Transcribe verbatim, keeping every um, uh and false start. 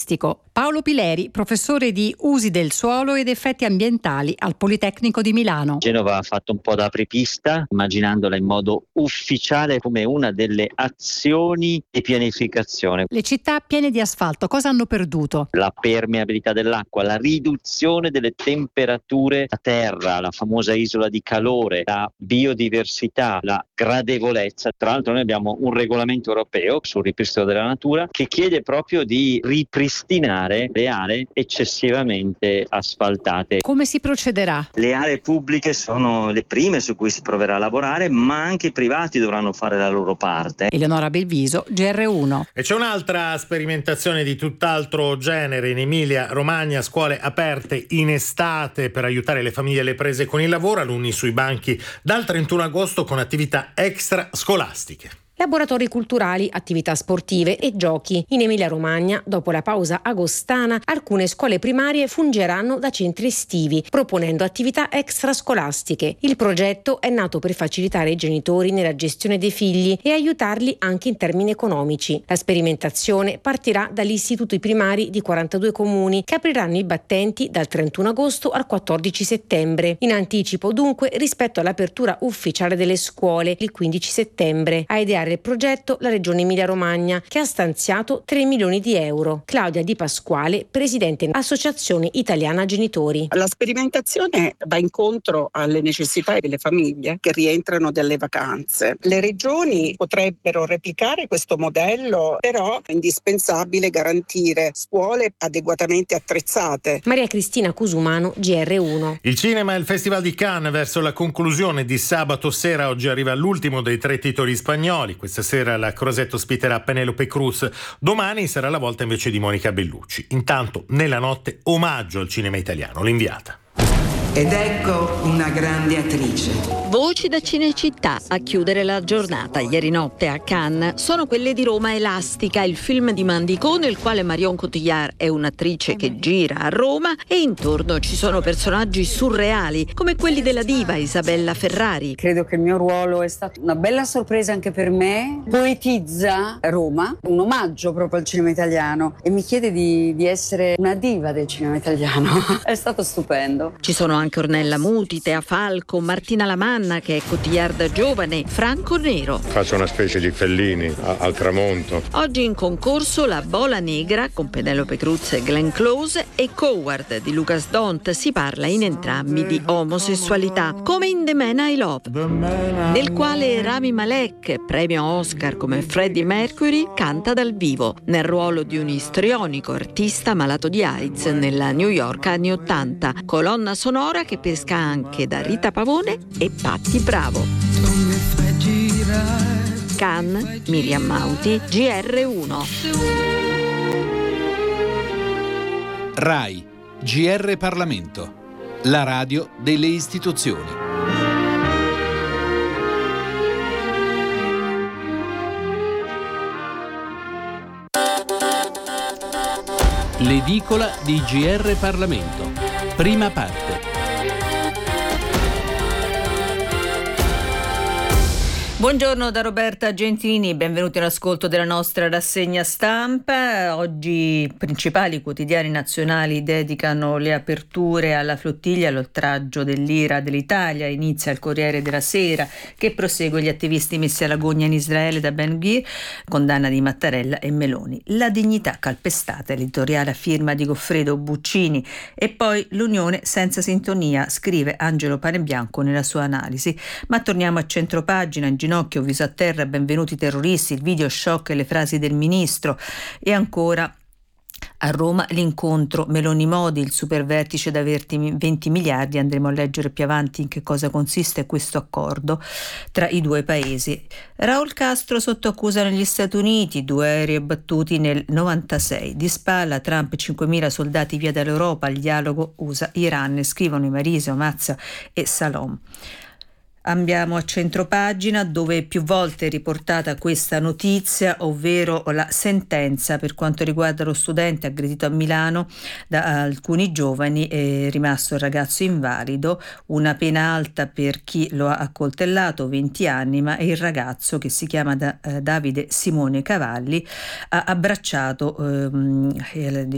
scolastico. Paolo Pileri, professore di usi del suolo ed effetti ambientali al Politecnico di Milano. Genova ha fatto un po' da apripista, immaginandola in modo ufficiale come una delle azioni di pianificazione. Le città piene di asfalto cosa hanno perduto? La permeabilità dell'acqua, la riduzione delle temperature a terra, la famosa isola di calore, la biodiversità, la gradevolezza. Tra l'altro noi abbiamo un regolamento europeo sul ripristino della natura che chiede proprio di ripristinare le aree eccessivamente asfaltate. Come si procederà? Le aree pubbliche sono le prime su cui si proverà a lavorare, ma anche i privati dovranno fare la loro parte. Eleonora Belviso, G R uno. E c'è un'altra sperimentazione di tutt'altro genere in Emilia Romagna, scuole aperte in estate per aiutare le famiglie alle prese con il lavoro, alunni sui banchi dal trentuno agosto con attività extrascolastiche. Laboratori culturali, attività sportive e giochi. In Emilia-Romagna, dopo la pausa agostana, alcune scuole primarie fungeranno da centri estivi, proponendo attività extrascolastiche. Il progetto è nato per facilitare i genitori nella gestione dei figli e aiutarli anche in termini economici. La sperimentazione partirà dagli istituti primari di quarantadue comuni, che apriranno i battenti dal trentuno agosto al quattordici settembre. In anticipo, dunque, rispetto all'apertura ufficiale delle scuole il quindici settembre. A ideare il progetto la Regione Emilia-Romagna, che ha stanziato tre milioni di euro. Claudia Di Pasquale, presidente Associazione Italiana Genitori. La sperimentazione va incontro alle necessità delle famiglie che rientrano dalle vacanze. Le regioni potrebbero replicare questo modello, però è indispensabile garantire scuole adeguatamente attrezzate. Maria Cristina Cusumano, G R uno. Il cinema e il Festival di Cannes verso la conclusione di sabato sera. Oggi arriva l'ultimo dei tre titoli spagnoli. Questa sera la Croset ospiterà Penélope Cruz, domani sarà la volta invece di Monica Bellucci. Intanto nella notte omaggio al cinema italiano, L'inviata. Ed ecco una grande attrice. Voci da Cinecittà a chiudere la giornata ieri notte a Cannes sono quelle di Roma Elastica, il film di Mandico nel quale Marion Cotillard è un'attrice che gira a Roma e intorno ci sono personaggi surreali come quelli della diva Isabella Ferrari. Credo che il mio ruolo è stato una bella sorpresa anche per me, poetizza Roma, un omaggio proprio al cinema italiano e mi chiede di, di essere una diva del cinema italiano. È stato stupendo. Ci sono anche Ornella Muti, Tea Falco, Martina Lamanna che è Cotillard giovane, Franco Nero. Faccio una specie di Fellini a, al tramonto. Oggi in concorso La Bola Negra con Penélope Cruz e Glenn Close e Coward di Lucas Dont. Si parla in entrambi di omosessualità, come in The Man I Love, nel quale Rami Malek, premio Oscar come Freddie Mercury, canta dal vivo nel ruolo di un istrionico artista malato di AIDS nella New York anni ottanta, colonna sonora che pesca anche da Rita Pavone e Patti Bravo. Cannes, Miriam Mauti, G R uno. Rai, G R Parlamento, la radio delle istituzioni. L'edicola di G R Parlamento. Prima parte. Buongiorno da Roberta Gentilini, benvenuti all'ascolto della nostra rassegna stampa. Oggi i principali quotidiani nazionali dedicano le aperture alla flottiglia, all'oltraggio dell'Ira dell'Italia. Inizia il Corriere della Sera che prosegue gli attivisti messi alla gogna in Israele da Ben Gvir, condanna di Mattarella e Meloni. La dignità calpestata, editoriale a firma di Goffredo Buccini. E poi l'Unione senza sintonia, scrive Angelo Panebianco nella sua analisi. Ma torniamo a centropagina, in ginocchio, viso a terra, benvenuti terroristi, il video shock e le frasi del ministro. E ancora a Roma l'incontro Meloni-Modi, il supervertice da venti miliardi. Andremo a leggere più avanti in che cosa consiste questo accordo tra i due paesi. Raul Castro sotto accusa negli Stati Uniti, due aerei abbattuti nel novantasei. Di spalla Trump, cinquemila soldati via dall'Europa, il dialogo U S A-Iran, scrivono Marisio, Mazza e Salom. Andiamo a centropagina, dove è più volte riportata questa notizia, ovvero la sentenza per quanto riguarda lo studente aggredito a Milano da alcuni giovani, è rimasto il ragazzo invalido, una pena alta per chi lo ha accoltellato, venti anni, ma il ragazzo, che si chiama da, eh, Davide Simone Cavalli, ha abbracciato ehm,